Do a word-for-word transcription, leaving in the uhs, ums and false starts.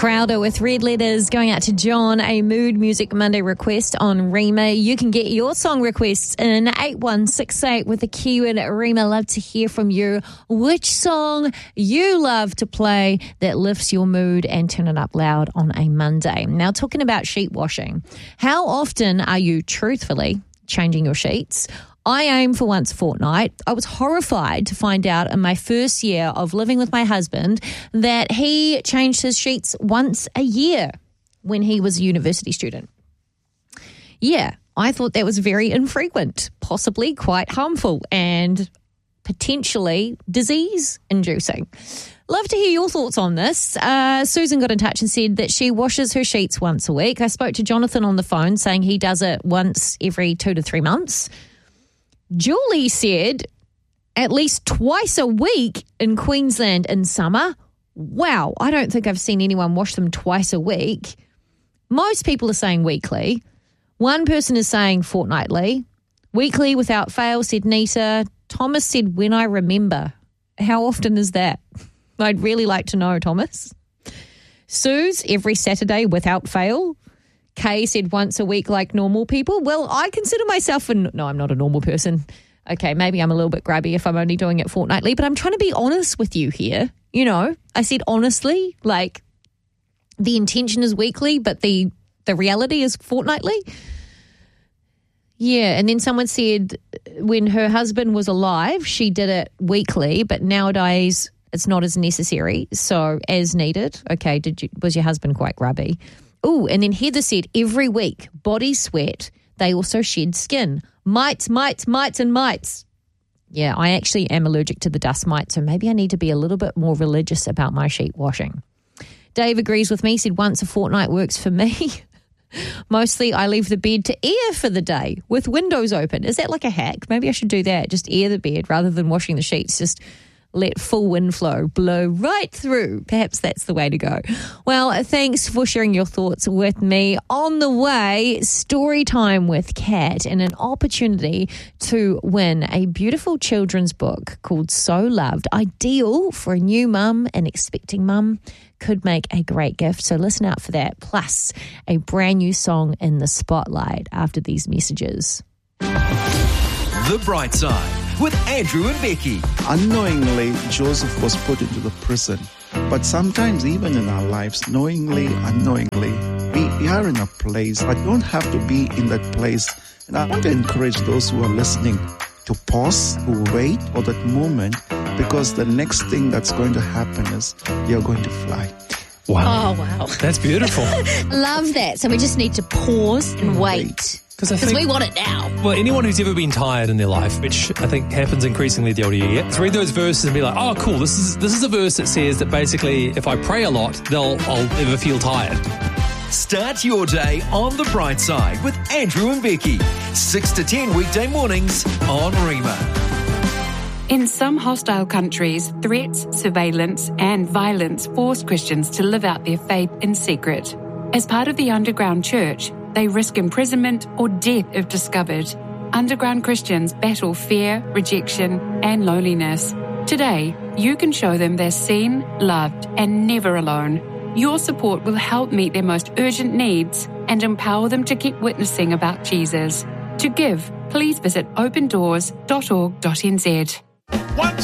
Crowder with Red Letters going out to John, a Mood Music Monday request on Rima. You can get your song requests in eight one six eight with the keyword Rima. Love to hear from you. Which song you love to play that lifts your mood and turn it up loud on a Monday. Now, talking about sheet washing, how often are you truthfully changing your sheets? I aim for once a fortnight. I was horrified to find out in my first year of living with my husband that he changed his sheets once a year when he was a university student. Yeah, I thought that was very infrequent, possibly quite harmful and potentially disease-inducing. Love to hear your thoughts on this. Uh, Susan got in touch and said that she washes her sheets once a week. I spoke to Jonathan on the phone saying he does it once every two to three months. Julie said at least twice a week in Queensland in summer. Wow, I don't think I've seen anyone wash them twice a week. Most people are saying weekly. One person is saying fortnightly. Weekly without fail, said Nita. Thomas said when I remember. How often is that? I'd really like to know, Thomas. Sue's every Saturday without fail. Kay said once a week like normal people. Well, I consider myself, a, no, I'm not a normal person. Okay, maybe I'm a little bit grubby if I'm only doing it fortnightly, but I'm trying to be honest with you here. You know, I said honestly, like the intention is weekly, but the, the reality is fortnightly. Yeah, and then someone said when her husband was alive, she did it weekly, but nowadays it's not as necessary, so as needed. Okay, did you, was your husband quite grubby? Oh, and then Heather said every week, body sweat, they also shed skin. Mites, mites, mites and mites. Yeah, I actually am allergic to the dust mite, so maybe I need to be a little bit more religious about my sheet washing. Dave agrees with me, said once a fortnight works for me. Mostly I leave the bed to air for the day with windows open. Is that like a hack? Maybe I should do that, just air the bed rather than washing the sheets, just let full wind flow blow right through. Perhaps that's the way to go. Well, thanks for sharing your thoughts with me. On the way, story time with Kat and an opportunity to win a beautiful children's book called So Loved. Ideal for a new mum, an expecting mum. Could make a great gift. So listen out for that. Plus a brand new song in the spotlight after these messages. The Bright Side with Andrew and Becky. Unknowingly, Joseph was put into the prison. But sometimes, even in our lives, knowingly, unknowingly, we are in a place, but don't have to be in that place. And I want to encourage those who are listening to pause, to wait for that moment, because the next thing that's going to happen is you're going to fly. Wow. Oh, wow. That's beautiful. Love that. So we just need to pause and wait. Because we want it now. Well, anyone who's ever been tired in their life, which I think happens increasingly the older you get, to read those verses and be like, oh, cool, this is this is a verse that says that basically if I pray a lot, they'll I'll never feel tired. Start your day on The Bright Side with Andrew and Becky. six to ten weekday mornings on Rima. In some hostile countries, threats, surveillance and violence force Christians to live out their faith in secret. As part of the underground church, they risk imprisonment or death if discovered. Underground Christians battle fear, rejection, and loneliness. Today, you can show them they're seen, loved, and never alone. Your support will help meet their most urgent needs and empower them to keep witnessing about Jesus. To give, please visit open doors dot org dot n z. Once